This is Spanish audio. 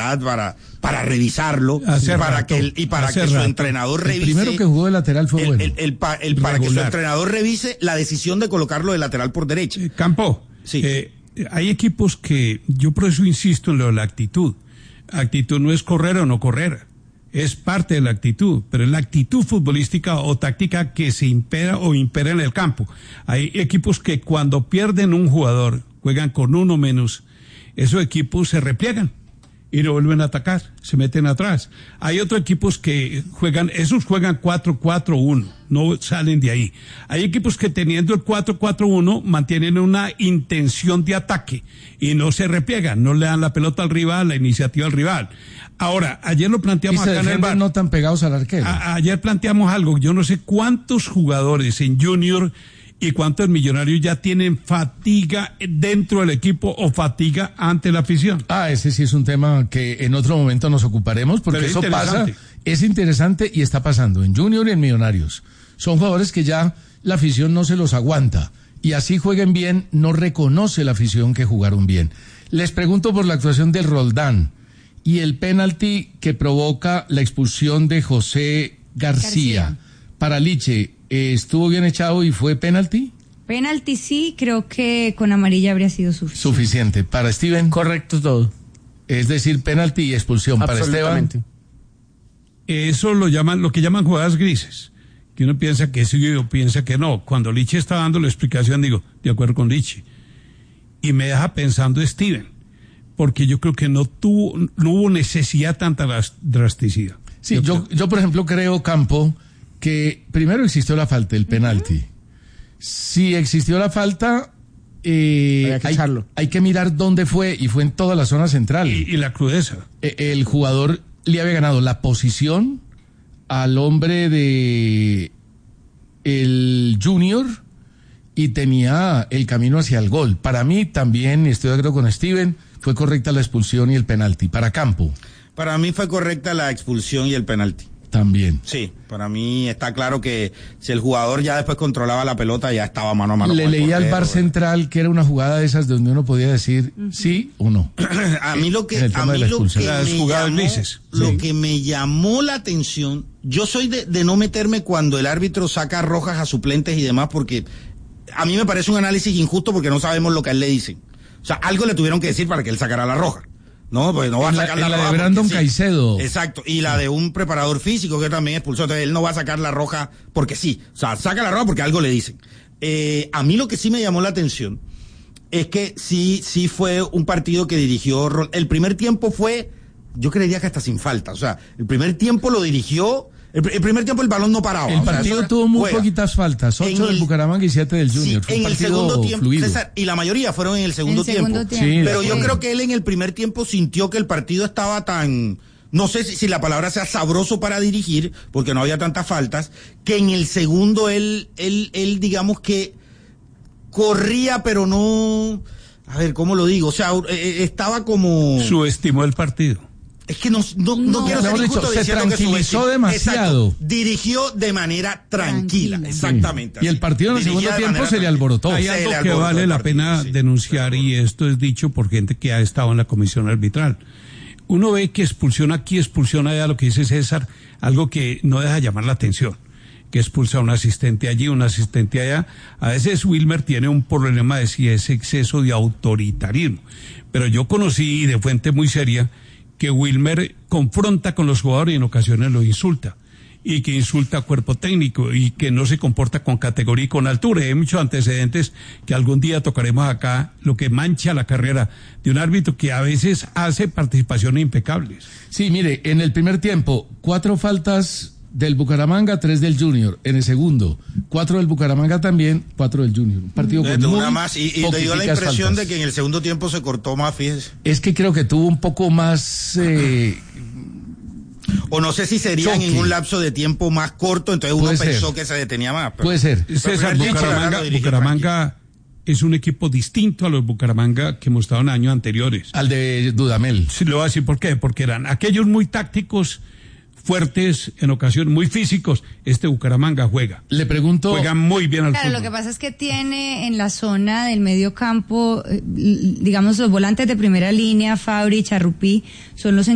oportunidad para revisarlo, para que su entrenador revise. El primero que jugó de lateral fue bueno. Para que su entrenador revise la decisión de colocarlo de lateral por derecha. Campo, sí. Hay equipos que, yo por eso insisto en lo de la actitud. Actitud no es correr o no correr, es parte de la actitud, pero es la actitud futbolística o táctica que se impera en el campo. Hay equipos que cuando pierden un jugador, juegan con uno menos, esos equipos se repliegan y no vuelven a atacar, se meten atrás. Hay otros equipos que juegan 4-4-1, no salen de ahí. Hay equipos que teniendo el 4-4-1 mantienen una intención de ataque y no se repliegan, no le dan la pelota al rival, la iniciativa al rival. Ahora, ayer lo planteamos acá en el bar. No tan pegados al arquero. Ayer planteamos algo, yo no sé cuántos jugadores en Junior y cuántos Millonarios ya tienen fatiga dentro del equipo o fatiga ante la afición. Ese sí es un tema que en otro momento nos ocuparemos, porque eso pasa, es interesante y está pasando en Junior y en Millonarios. Son jugadores que ya la afición no se los aguanta y así jueguen bien, no reconoce la afición que jugaron bien. Les pregunto por la actuación del Roldán y el penalti que provoca la expulsión de José García. Para Liche, ¿estuvo bien echado y fue penalti? Penalti sí, creo que con amarilla habría sido suficiente. ¿Para Steven? Correcto todo. Es decir, penalti y expulsión. ¿Para Esteban? Eso lo que llaman jugadas grises, que uno piensa que sí o piensa que no. Cuando Liche está dando la explicación, digo, de acuerdo con Liche. Y me deja pensando Steven, porque yo creo que no hubo necesidad tanta drasticidad. Sí, yo por ejemplo creo, Campo, que primero existió la falta, el penalti. Si existió la falta, hay que mirar dónde fue, y fue en toda la zona central. Y la crudeza. El jugador le había ganado la posición al hombre de el Junior y tenía el camino hacia el gol. Para mí también, estoy de acuerdo con Steven, fue correcta la expulsión y el penalti. Para Campo. Para mí fue correcta la expulsión y el penalti. También. Sí, para mí está claro que si el jugador ya después controlaba la pelota, ya estaba mano a mano. Le leía al VAR central que era una jugada de esas donde uno podía decir sí o no. A mí lo que me llamó la atención, yo soy de no meterme cuando el árbitro saca rojas a suplentes y demás, porque a mí me parece un análisis injusto porque no sabemos lo que a él le dicen. O sea, algo le tuvieron que decir para que él sacara la roja. No, pues no va a sacar la roja. La de Brandon Caicedo. Exacto, y la de un preparador físico que también expulsó. Entonces él no va a sacar la roja porque sí. O sea, saca la roja porque algo le dicen. A mí lo que sí me llamó la atención es que sí fue un partido que dirigió. El primer tiempo fue, yo creería que hasta sin falta. O sea, el primer tiempo lo dirigió. El primer tiempo el balón no paraba. El partido tuvo muy poquitas faltas, 8 del Bucaramanga y 7 del Junior. Sí, en el segundo tiempo, César, y la mayoría fueron en el segundo tiempo. Sí, pero yo creo que él en el primer tiempo sintió que el partido estaba tan, no sé si la palabra sea sabroso para dirigir, porque no había tantas faltas, que en el segundo él digamos que corría, pero no, a ver, ¿cómo lo digo? O sea, estaba como... Subestimó el partido. Es que no quiero ser injusto se tranquilizó demasiado. Exacto. Dirigió de manera tranquila. Exactamente. Sí. Y el partido en el segundo tiempo se le alborotó. Hay algo que vale la pena denunciar, y esto es dicho por gente que ha estado en la comisión arbitral. Uno ve que expulsión aquí, expulsión allá, lo que dice César, algo que no deja llamar la atención, que expulsa a un asistente allí, un asistente allá. A veces Wilmer tiene un problema de si es exceso de autoritarismo, pero yo conocí de fuente muy seria que Wilmer confronta con los jugadores y en ocasiones los insulta, y que insulta a cuerpo técnico y que no se comporta con categoría y con altura. Hay muchos antecedentes que algún día tocaremos acá, lo que mancha la carrera de un árbitro que a veces hace participaciones impecables. Sí, mire, en el primer tiempo, 4 faltas del Bucaramanga, 3 del Junior. En el segundo, 4 del Bucaramanga también, 4 del Junior. Un partido con una más y me dio la impresión de que en el segundo tiempo se cortó más, fíjese. Es que creo que tuvo un poco más... o no sé si serían en un lapso de tiempo más corto, entonces uno pensó que se detenía más. Pero, puede ser. César, Bucaramanga es un equipo distinto a los Bucaramanga que hemos estado en años anteriores. Al de Dudamel. Sí, le voy a decir por qué. Porque eran aquellos muy tácticos, fuertes, en ocasiones muy físicos. Este Bucaramanga juega. Le pregunto... Juega muy bien al fútbol. Lo que pasa es que tiene en la zona del medio campo, digamos, los volantes de primera línea, Fabri, Charrupí, son los